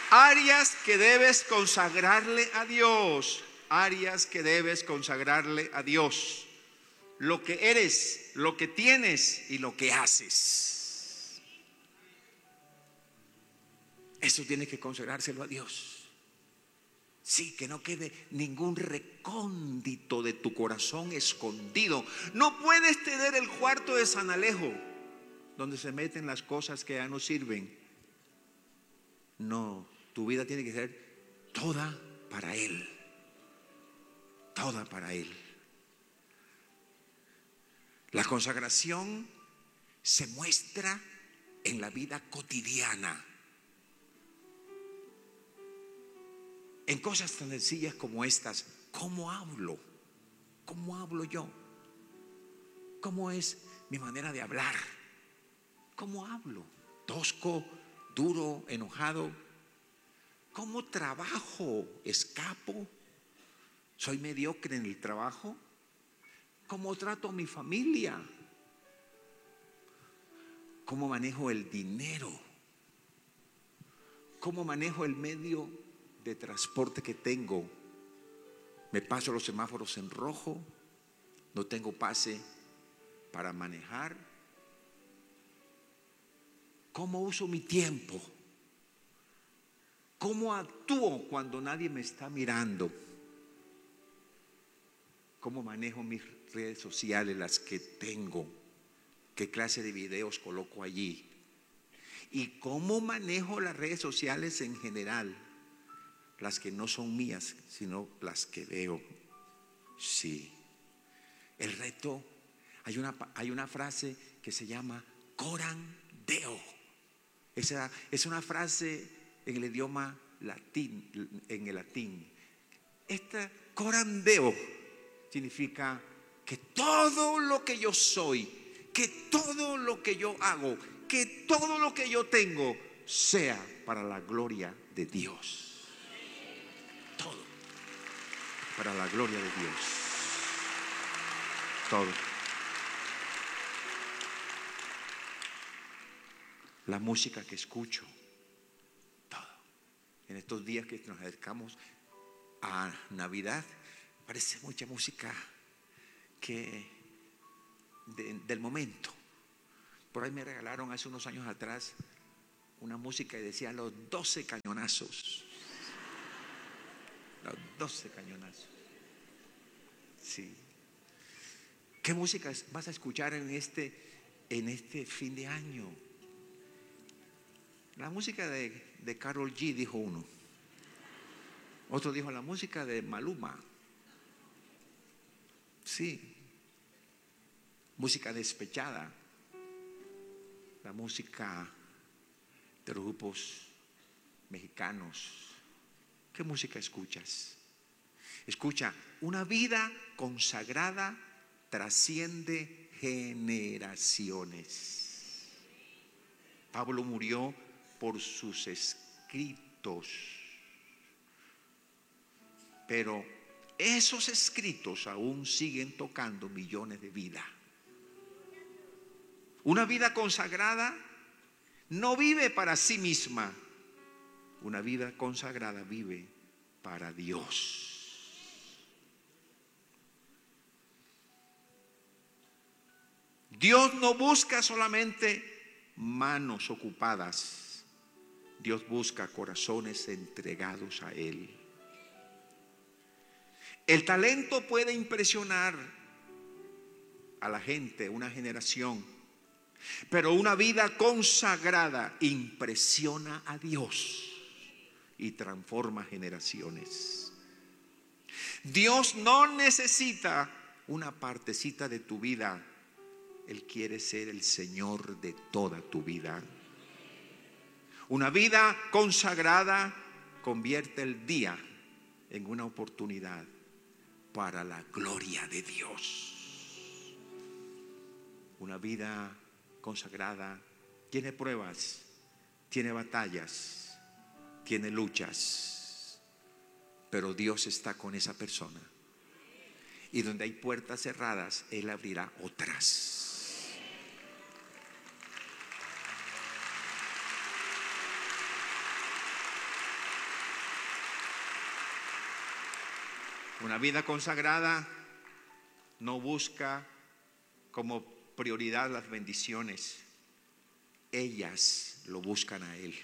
Áreas que debes consagrarle a Dios. Áreas que debes consagrarle a Dios. Lo que eres, lo que tienes y lo que haces. Eso tiene que consagrárselo a Dios. Sí, que no quede ningún recóndito de tu corazón escondido. No puedes tener el cuarto de San Alejo, donde se meten las cosas que ya no sirven. No, tu vida tiene que ser toda para Él. Toda para Él. La consagración se muestra en la vida cotidiana. En cosas tan sencillas como estas. ¿Cómo hablo? ¿Cómo hablo yo? ¿Cómo es mi manera de hablar? ¿Cómo hablo? ¿Tosco, duro, enojado? ¿Cómo trabajo? ¿Escapo? ¿Soy mediocre en el trabajo? ¿Cómo trato a mi familia? ¿Cómo manejo el dinero? ¿Cómo manejo el medio de transporte que tengo? Me paso los semáforos en rojo, no tengo pase para manejar. ¿Cómo uso mi tiempo? ¿Cómo actúo cuando nadie me está mirando? ¿Cómo manejo mis redes sociales, las que tengo? ¿Qué clase de videos coloco allí? ¿Y cómo manejo las redes sociales en general? Las que no son mías, sino las que veo. Sí. El reto, hay una frase que se llama coram Deo. Esa es una frase en el idioma latín, en el latín. Esta coram Deo significa que todo lo que yo soy, que todo lo que yo hago, que todo lo que yo tengo sea para la gloria de Dios. Todo para la gloria de Dios. Todo. La música que escucho. Todo. En estos días que nos acercamos a Navidad, parece mucha música del momento. Por ahí me regalaron hace unos años atrás una música y decía los 12 cañonazos. Los 12 cañonazos. Sí. ¿Qué música vas a escuchar en este fin de año? La música de Karol G, dijo uno. Otro dijo la música de Maluma. Sí. Música despechada. La música de los grupos mexicanos. ¿Qué música escuchas? Escucha, una vida consagrada trasciende generaciones. Pablo murió por sus escritos, pero esos escritos aún siguen tocando millones de vidas. Una vida consagrada no vive para sí misma. Una vida consagrada vive para Dios. Dios no busca solamente manos ocupadas. Dios busca corazones entregados a Él. El talento puede impresionar a la gente, una generación, pero una vida consagrada impresiona a Dios y transforma generaciones. Dios no necesita una partecita de tu vida. Él quiere ser el Señor de toda tu vida. Una vida consagrada convierte el día en una oportunidad para la gloria de Dios. Una vida consagrada tiene pruebas, tiene batallas, tiene luchas, pero Dios está con esa persona. Y donde hay puertas cerradas, Él abrirá otras. Una vida consagrada no busca como prioridad las bendiciones. Ellas lo buscan a Él.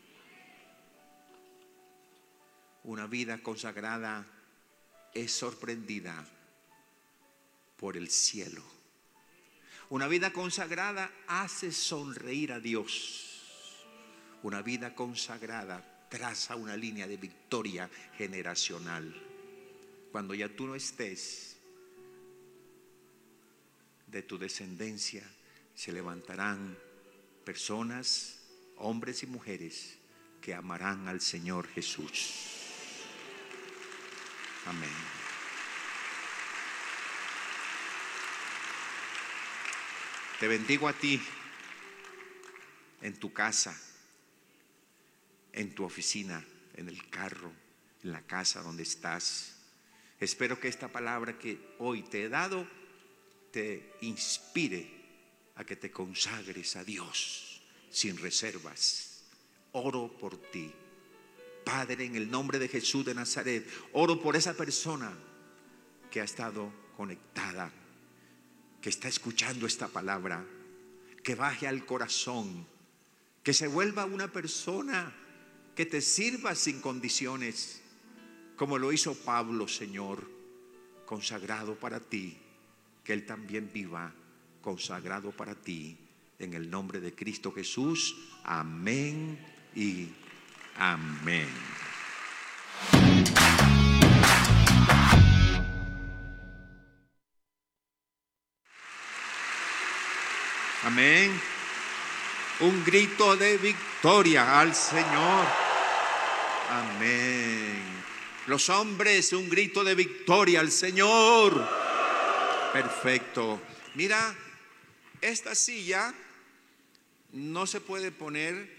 Una vida consagrada es sorprendida por el cielo. Una vida consagrada hace sonreír a Dios. Una vida consagrada traza una línea de victoria generacional. Cuando ya tú no estés, de tu descendencia se levantarán personas, hombres y mujeres, que amarán al Señor Jesús. Amén. Te bendigo a ti, en tu casa, en tu oficina, en el carro, en la casa donde estás. Espero que esta palabra que hoy te he dado te inspire a que te consagres a Dios sin reservas. Oro por ti, Padre, en el nombre de Jesús de Nazaret. Oro por esa persona que ha estado conectada, que está escuchando esta palabra, que baje al corazón, que se vuelva una persona que te sirva sin condiciones, como lo hizo Pablo, Señor, consagrado para ti. Que Él también viva consagrado para ti, en el nombre de Cristo Jesús. Amén y amén. Amén. Un grito de victoria al Señor. Amén. Los hombres, un grito de victoria al Señor. Perfecto. Mira, esta silla no se puede poner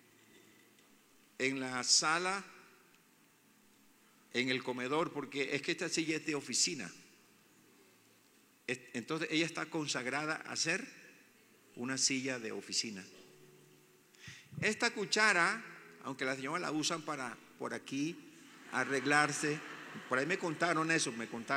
en la sala, en el comedor, porque es que esta silla es de oficina. Entonces ella está consagrada a ser una silla de oficina. Esta cuchara, aunque las señoras la usan para por aquí arreglarse, por ahí me contaron eso,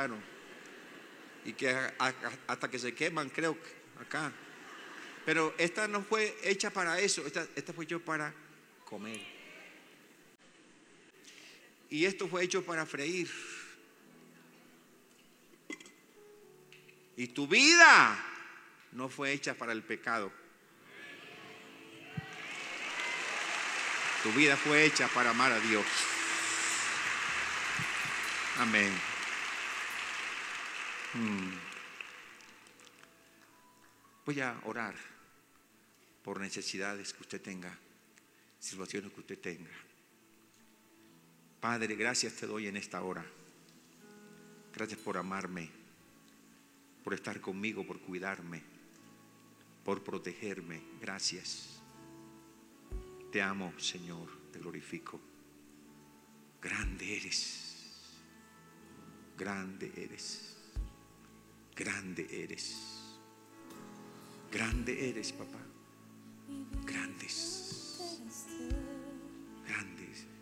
y que hasta que se queman, creo que acá. Pero esta no fue hecha para eso, esta fue hecha para comer. Y esto fue hecho para freír. Y tu vida no fue hecha para el pecado. Tu vida fue hecha para amar a Dios. Amén. Voy a orar por necesidades que usted tenga, situaciones que usted tenga. Padre, gracias te doy en esta hora. Gracias por amarme, por estar conmigo, por cuidarme, por protegerme. Gracias. Te amo, Señor, te glorifico. Grande eres. Grande eres. Grande eres. Grande eres, papá. Grandes. Grandes.